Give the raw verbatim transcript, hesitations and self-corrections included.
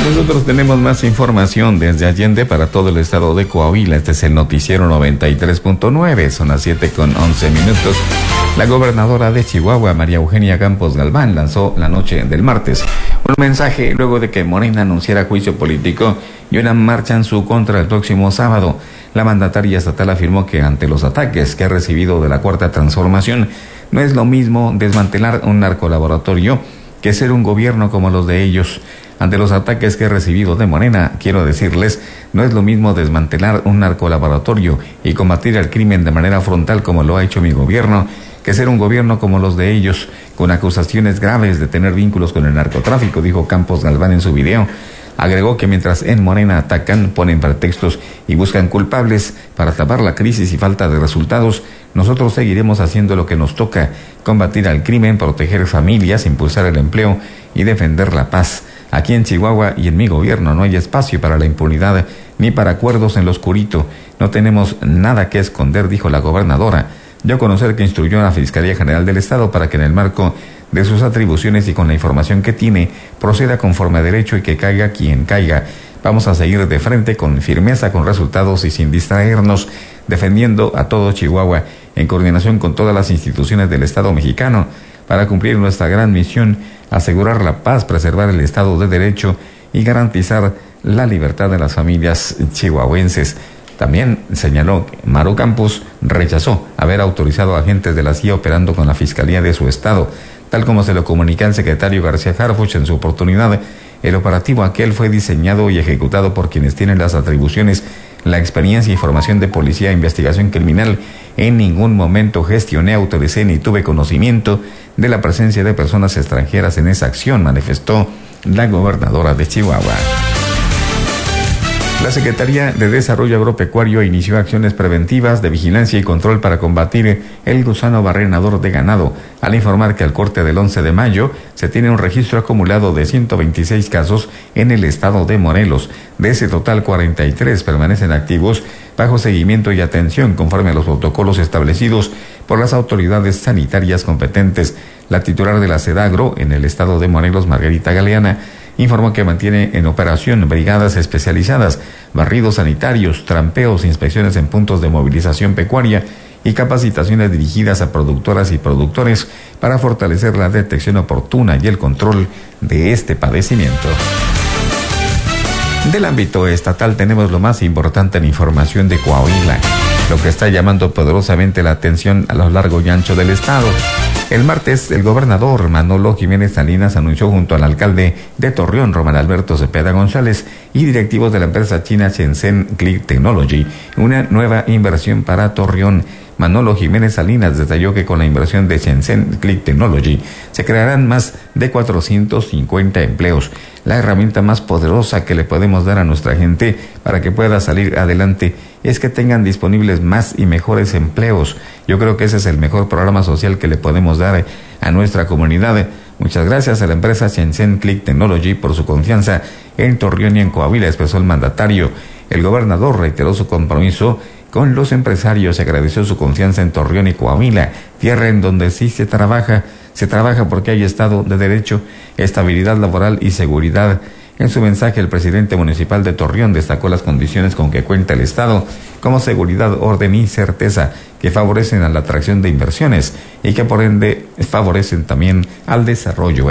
Nosotros tenemos más información desde Allende para todo el estado de Coahuila. Este es el noticiero noventa y tres punto nueve, son las siete con once minutos. La gobernadora de Chihuahua, María Eugenia Campos Galván, lanzó la noche del martes un mensaje luego de que Morena anunciara juicio político y una marcha en su contra el próximo sábado. La mandataria estatal afirmó que ante los ataques que ha recibido de la Cuarta Transformación, no es lo mismo desmantelar un narcolaboratorio que ser un gobierno como los de ellos. Ante los ataques que he recibido de Morena, quiero decirles, no es lo mismo desmantelar un narcolaboratorio y combatir el crimen de manera frontal como lo ha hecho mi gobierno, que ser un gobierno como los de ellos, con acusaciones graves de tener vínculos con el narcotráfico, dijo Campos Galván en su video. Agregó que mientras en Morena atacan, ponen pretextos y buscan culpables para tapar la crisis y falta de resultados, nosotros seguiremos haciendo lo que nos toca, combatir al crimen, proteger familias, impulsar el empleo y defender la paz. Aquí en Chihuahua y en mi gobierno no hay espacio para la impunidad ni para acuerdos en lo oscurito. No tenemos nada que esconder, dijo la gobernadora. Dio a conocer que instruyó a la Fiscalía General del Estado para que en el marco de sus atribuciones y con la información que tiene, proceda conforme a derecho y que caiga quien caiga. Vamos a seguir de frente con firmeza, con resultados y sin distraernos, defendiendo a todo Chihuahua en coordinación con todas las instituciones del Estado mexicano para cumplir nuestra gran misión, asegurar la paz, preservar el Estado de Derecho y garantizar la libertad de las familias chihuahuenses. También señaló que Maru Campos rechazó haber autorizado a agentes de la C I A operando con la Fiscalía de su estado, tal como se lo comunicó al secretario García Harfuch en su oportunidad. El operativo aquel fue diseñado y ejecutado por quienes tienen las atribuciones, la experiencia y formación de policía e investigación criminal. En ningún momento gestioné, autoricé ni tuve conocimiento de la presencia de personas extranjeras en esa acción, manifestó la gobernadora de Chihuahua. La Secretaría de Desarrollo Agropecuario inició acciones preventivas de vigilancia y control para combatir el gusano barrenador de ganado, al informar que al corte del once de mayo se tiene un registro acumulado de ciento veintiséis casos en el estado de Morelos. De ese total, cuarenta y tres permanecen activos bajo seguimiento y atención conforme a los protocolos establecidos por las autoridades sanitarias competentes. La titular de la SEDAGRO en el estado de Morelos, Margarita Galeana, informó que mantiene en operación brigadas especializadas, barridos sanitarios, trampeos, inspecciones en puntos de movilización pecuaria y capacitaciones dirigidas a productoras y productores para fortalecer la detección oportuna y el control de este padecimiento. Del ámbito estatal tenemos lo más importante en información de Coahuila, lo que está llamando poderosamente la atención a lo largo y ancho del estado. El martes, el gobernador Manolo Jiménez Salinas anunció junto al alcalde de Torreón, Román Alberto Cepeda González, y directivos de la empresa china Shenzhen Click Technology, una nueva inversión para Torreón. Manolo Jiménez Salinas detalló que con la inversión de Shenzhen Click Technology se crearán más de cuatrocientos cincuenta empleos, la herramienta más poderosa que le podemos dar a nuestra gente para que pueda salir adelante es que tengan disponibles más y mejores empleos. Yo creo que ese es el mejor programa social que le podemos dar a nuestra comunidad. Muchas gracias a la empresa Shenzhen Click Technology por su confianza en Torreón y en Coahuila, expresó el mandatario. El gobernador reiteró su compromiso con los empresarios y agradeció su confianza en Torreón y Coahuila, tierra en donde sí se trabaja, se trabaja porque hay Estado de Derecho, estabilidad laboral y seguridad. En su mensaje, el presidente municipal de Torreón destacó las condiciones con que cuenta el Estado, como seguridad, orden y certeza, que favorecen a la atracción de inversiones y que por ende favorecen también al desarrollo